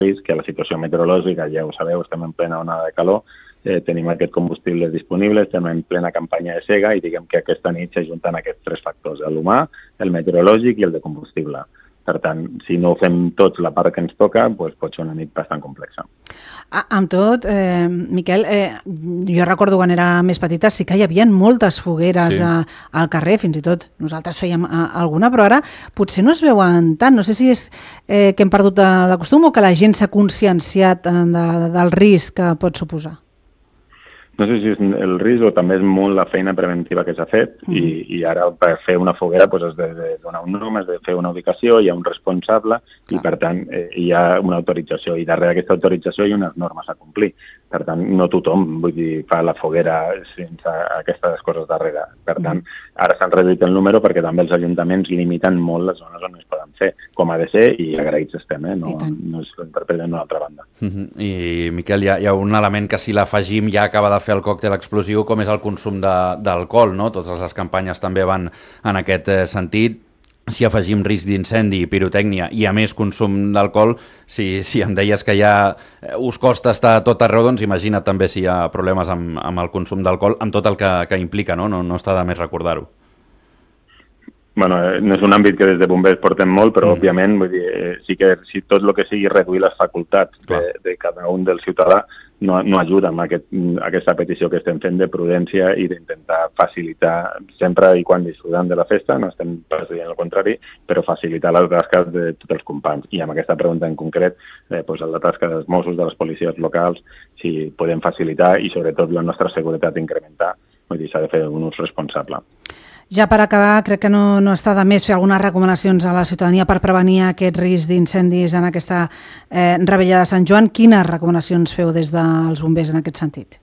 risc, que la situació meteorològica, ja ho sabeu, estem en plena onada de calor, tenim aquests combustibles disponibles, estem en plena campanya de sega i diguem que aquesta nit s'ajunten aquests tres factors, l'humà, el meteorològic i el de combustible. Per tant, si no ho fem tots la part que ens toca, doncs pot ser una nit bastant complexa. Amb tot, Miquel, jo recordo quan era més petita sí que hi havia moltes fogueres al carrer, fins i tot nosaltres fèiem alguna, però ara potser no es veuen tant. No sé si és que hem perdut el costum o que la gent s'ha conscienciat del risc que pot suposar. No sé si és el risc o també és molt la feina preventiva que s'ha fet i ara per fer una foguera has de donar un nom, has de fer una ubicació, hi ha un responsable i per tant hi ha una autorització i darrere d'aquesta autorització hi ha unes normes a complir. Per tant, no tothom fa la foguera sense aquestes coses darrere. Per tant, ara s'han reduït el número perquè també els ajuntaments limiten molt les zones on es poden fer, com ha de ser, i agraïts estem, no es interpreten d'una altra banda. I, Miquel, hi ha un element que si l'afegim ja acaba de fer el còctel explosiu, com és el consum d'alcohol, no? Totes les campanyes també van en aquest sentit. Si afegim risc d'incendi, pirotècnia i a més consum d'alcohol, si em deies que ja us costa estar tot arreu, doncs imagina't també si hi ha problemes amb el consum d'alcohol, amb tot el que implica, no està de més recordar-ho. Bueno, no és un àmbit que des de bombers portem molt, però òbviament vull dir, sí que si tot el que sigui reduir les facultats de cada un del ciutadà no ajuda amb aquesta petició que estem fent de prudència i d'intentar facilitar, sempre i quan disfrutant de la festa, no estem pas dient el contrari, però facilitar les tasques de tots els companys. I amb aquesta pregunta en concret, la tasca dels Mossos, de les policies locals, si podem facilitar i sobretot la nostra seguretat incrementar, vull dir, s'ha de fer un ús responsable. Ja per acabar, crec que no està de més fer algunes recomanacions a la ciutadania per prevenir aquest risc d'incendis en aquesta revetlla de Sant Joan. Quines recomanacions feu des dels bombers en aquest sentit?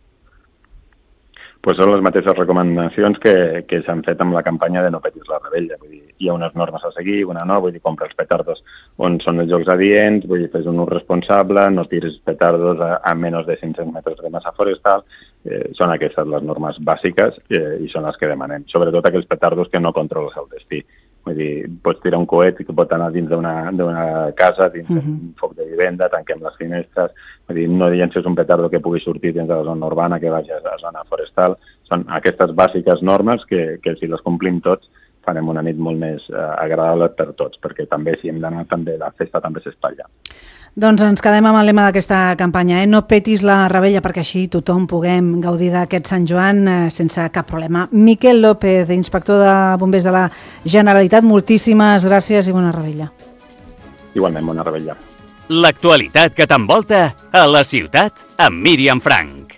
Són les mateixes recomanacions que s'han fet amb la campanya de no petis la revetlla. Vull dir, hi ha unes normes a seguir, una no, vull dir, compra els petardos on són els llocs adients, vull dir, fes un ús responsable, no tiris petardos a menys de 500 metres de massa forestal. Són aquestes les normes bàsiques i són les que demanem. Sobretot aquells petardos que no controles el destí. Vull dir, pots tirar un coet que pot anar dins d'una casa, dins d'un foc de vivenda, tanquem les finestres, vull dir, no llences un petardo que pugui sortir dins de la zona urbana, que vagi a la zona forestal. Són aquestes bàsiques normes que si les complim tots farem una nit molt més agradable per tots, perquè també si hem d'anar, també la festa també s'espatlla. Doncs ens quedem amb el lema d'aquesta campanya, no petis la revetlla, perquè així tothom puguem gaudir d'aquest Sant Joan sense cap problema. Miquel López, inspector de bombers de la Generalitat, moltíssimes gràcies i bona revetlla. Igualment, bona revetlla. L'actualitat que t'envolta a la ciutat amb Míriam Frank.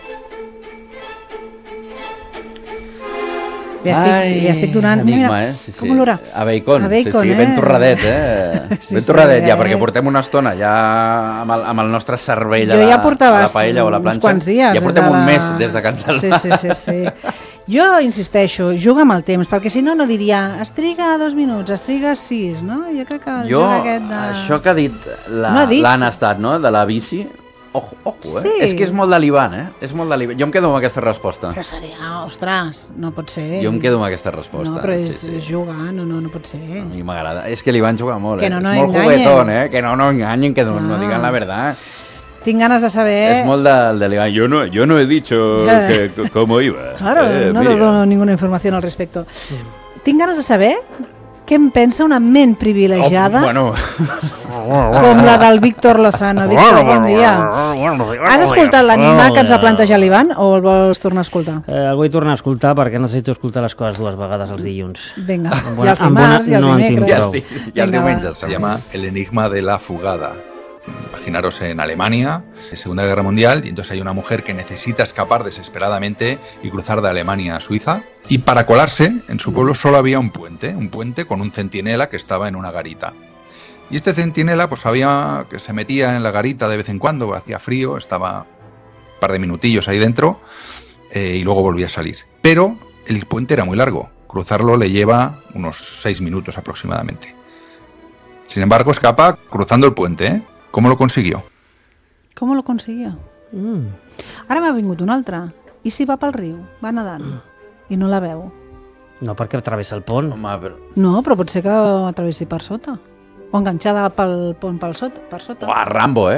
Li estic donant... Enigma, mira, com olora? A bacon, sí, ben torradet, ben torradet ja, perquè portem una estona ja amb el nostre cervell a la paella o a la planxa. Uns quants dies. Ja portem un mes des de cancel·lar. Sí. Jo insisteixo, juga amb el temps, perquè si no diria, es triga 2 minuts, es triga 6, no? Jo crec que el joc aquest de... Això que ha dit l'Anna Estat, no?, de la bici... Ojo, sí. És que és molt de l'Ivan, És molt de l'Ivan. Jo em quedo amb aquesta resposta. Però seria, ostres, no pot ser. Jo em quedo amb aquesta resposta. No, però és jugar, no pot ser. A mi m'agrada. És que l'Ivan juga molt, que és molt juguetón, que no enganyen, que no digan la verdad. Tinc ganes de saber... És molt de l'Ivan. Yo no he dicho cómo iba. Claro, no dono ninguna información al respecto. Tinc ganes de saber què en pensa una ment privilegiada com la del Víctor Lozano. Víctor, bon dia. Has escoltat l'enigma que ens ha plantejat l'Ivan o el vols tornar a escoltar? El vull tornar a escoltar perquè necessito escoltar les coses 2 vegades els dilluns. Vinga, i els dimarts i els dimecres. Y els diumenges. Se llama El enigma de la fugada. Imaginaros en Alemania, Segunda Guerra Mundial, y entonces hay una mujer que necesita escapar desesperadamente y cruzar de Alemania a Suiza. Y para colarse, en su pueblo solo había un puente con un centinela que estaba en una garita. Y este centinela pues sabía que se metía en la garita de vez en cuando, hacía frío, estaba un par de minutillos ahí dentro y luego volvía a salir. Pero el puente era muy largo, cruzarlo le lleva unos 6 minutos aproximadamente. Sin embargo, escapa cruzando el puente, ¿Cómo lo consiguió? Com lo consiguió? Ara m'ha vingut un altre. I si va pel riu, va nedant, i no la veu? No, perquè travessa el pont. Home, però... No, però pot ser que travessi per sota. O enganxada pel pont per sota. Uah, Rambo,